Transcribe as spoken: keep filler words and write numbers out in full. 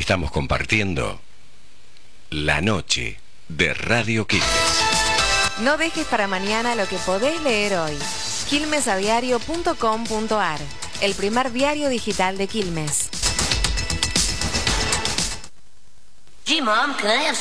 Estamos compartiendo La Noche de Radio Quilmes. No dejes para mañana lo que podés leer hoy. quilmes a diario punto com punto ar, el primer diario digital de Quilmes. Gee, Mom, can I have